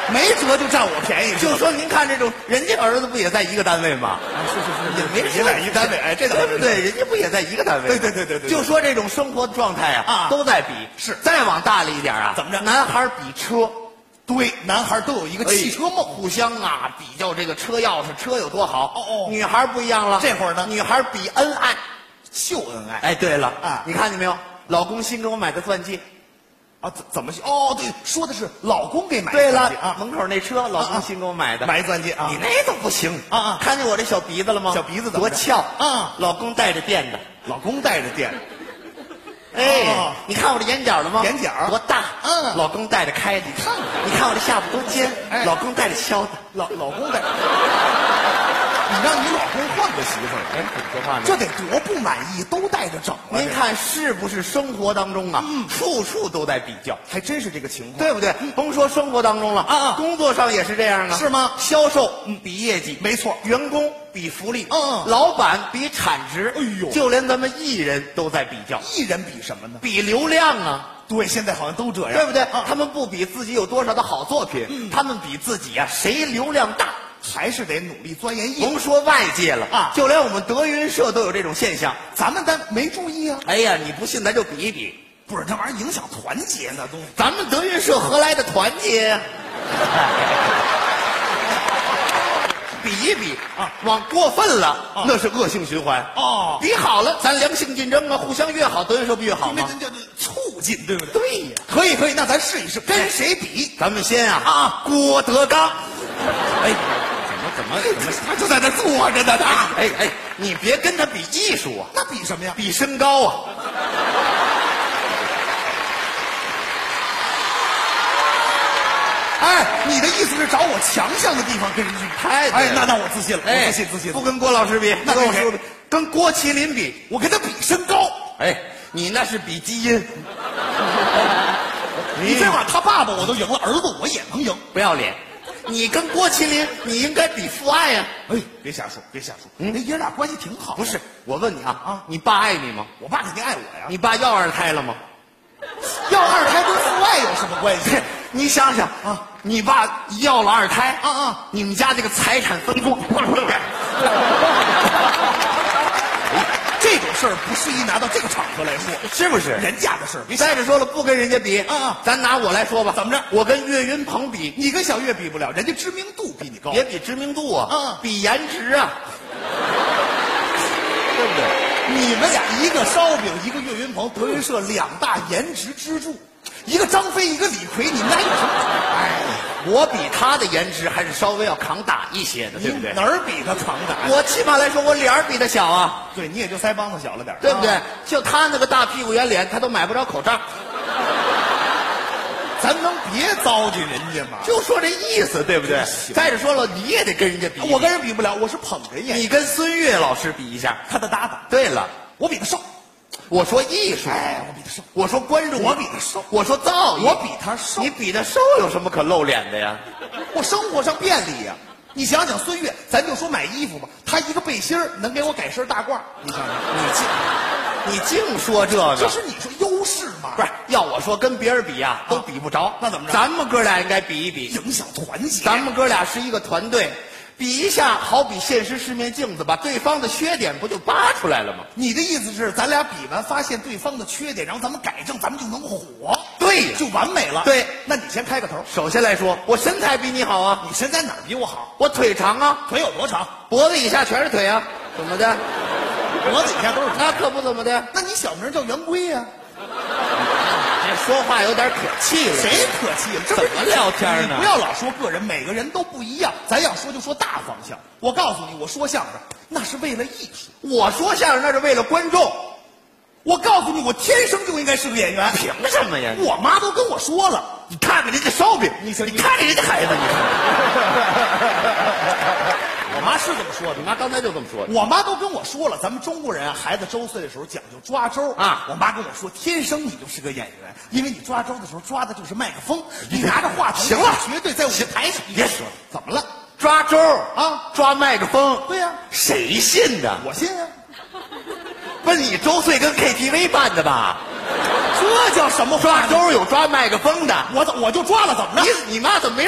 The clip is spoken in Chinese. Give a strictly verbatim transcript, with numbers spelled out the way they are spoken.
没辙就占我便宜。 就说您看这种，人家儿子不也在一个单位吗？ 是是是， 也没也在一个单位，哎，这倒对不对？人家不也在一个单位？ 对对对对对。 就说这种生活状态啊， 啊都在比。 是， 再往大了一点啊， 怎么着？ 男孩比车。 对，男孩都有一个汽车梦， 互相啊比较这个车钥匙，车有多好。 哦哦， 女孩不一样了， 这会儿呢， 女孩比恩爱， 秀恩爱。 哎，对了啊， 你看见没有？老公新给我买的钻戒。 啊，怎怎么哦？对，说的是老公给买的对了啊， 门口那车，老公新给我买的， 买钻戒啊。 你那都不行啊啊！ 看见我这小鼻子了吗？ 小鼻子怎么多翘啊！ 老公带着电的， 老公带着电。 哎，你看我这眼角了吗？ 眼角多大？ 嗯， 老公带着开的。 你看看， 你看我这下巴多尖， 哎， 老公带着削的。 老老公带。你让你老公换个媳妇儿， 哎，怎么说话呢？ 这得多不满意，都带着整啊！ 您看是不是生活当中啊， 嗯， 处处都在比较， 还真是这个情况， 对不对？甭说生活当中了啊啊， 工作上也是这样啊， 是吗？ 销售嗯比业绩， 没错， 员工比福利， 嗯， 老板比产值， 哎呦， 就连咱们艺人都在比较， 艺人比什么呢？ 比流量啊。 对，现在好像都这样， 对不对？ 啊、 他们不比自己有多少的好作品，嗯、他们比自己啊谁流量大， 还是得努力钻研业务。 甭说外界了啊， 就连我们德云社都有这种现象， 咱们单没注意啊。 哎呀，你不信咱就比一比。 不是，这玩意儿影响团结那东西。 咱们德云社何来的团结呀？比一比啊，往过分了，啊、那是恶性循环。 哦， 比好了，咱良性竞争啊，互相越好，德云社不越好吗？ 这叫促进，对不对？ 对呀， 可以可以，那咱试一试，跟谁比？ 咱们先啊啊， 郭德纲。哎，怎么怎么怎么， 他就在那坐着呢，他。 哎哎，你别跟他比艺术啊， 那比什么呀？ 比身高啊。 哎，你的意思是找我强项的地方跟人去比？ 哎， 哎，那那我自信了， 哎、 我自信自信。 不跟郭老师比， 那跟谁？ 跟郭麒麟比， 我跟他比身高。 哎，你那是比基因。 你这把他爸爸我都赢了，儿子我也能赢， 不要脸！你跟郭麒麟，你应该比父爱呀、 啊！哎，别瞎说，别瞎说，嗯，那爷俩关系挺好。 不是，我问你啊啊， 你爸爱你吗？ 我爸肯定爱我呀。 你爸要二胎了吗？ 要二胎跟父爱有什么关系？ 你想想啊，你爸要了二胎啊啊， 你们家这个财产分工， 这种事儿不适宜拿到这个场合来说， 是不是？ 人家的事儿。 再者说了，不跟人家比啊啊， 咱拿我来说吧， 怎么着？ 我跟岳云鹏比， 你跟小岳比不了，人家知名度比你高。 别比知名度啊， 啊， 比颜值啊，对不对？ 你们俩一个烧饼，一个岳云鹏，德云社两大颜值支柱，一个张飞，一个李逵，你们俩有什么？ 哎，我比他的颜值还是稍微要扛打一些的，对不对？ 哪儿比他扛打？ 我起码来说，我脸儿比他小啊。 对，你也就腮帮子小了点， 对不对？ 啊、 就他那个大屁股圆脸，他都买不着口罩。 咱能别糟践人家吗？ 就说这意思，对不对？再者说了，你也得跟人家比。 我跟人比不了，我是捧哏演员。 你跟孙越老师比一下， 他的搭档。 对了， 我比他瘦。 我说艺术， 哎，我比他瘦。 我说观众， 我比他瘦。 我说造诣， 我比他瘦。 你比他瘦有什么可露脸的呀？ 我生活上便利呀。你想想孙越，咱就说买衣服吧，他一个背心儿能给我改身大褂。你想想， 你净你净说这个， 这是你说优势吗？ 不是，要我说跟别人比呀、啊，都比不着。 那怎么着？ 咱们哥俩应该比一比， 影响团结。 咱们哥俩是一个团队，比一下，好比现实是面镜子，把对方的缺点不就扒出来了吗？ 你的意思是，咱俩比完发现对方的缺点，然后咱们改正，咱们就能火。 对呀， 就完美了。 对， 那你先开个头。 首先来说，我身材比你好啊。 你身材哪儿比我好？ 我腿长啊， 腿有多长？ 脖子以下全是腿啊。怎么的？ 脖子以下都是腿。 那可不怎么的。 那你小名叫圆规呀、 啊？这说话有点可气了。 谁可气了？ 怎么聊天呢？ 你不要老说个人，每个人都不一样。咱要说就说大方向。我告诉你，我说相声那是为了艺术， 我说相声那是为了观众。 我告诉你，我天生就应该是个演员。 凭什么呀？ 我妈都跟我说了。 你看看人家烧饼， 你说你看看人家孩子，你看。 我妈是这么说的， 你妈刚才就这么说的。 我妈都跟我说了，咱们中国人啊，孩子周岁的时候讲究抓周啊。 我妈跟我说，天生你就是个演员，因为你抓周的时候抓的就是麦克风，你拿着话筒， 行了， 绝对在舞台上。 别说了， 怎么了？ 抓周啊， 抓麦克风。 对呀、啊， 谁信呢？ 我信啊。 不是你周岁跟 K T V 办的吧？ 这叫什么话？ 抓周有抓麦克风的， 我怎我就抓了，怎么着？ 你你妈怎么没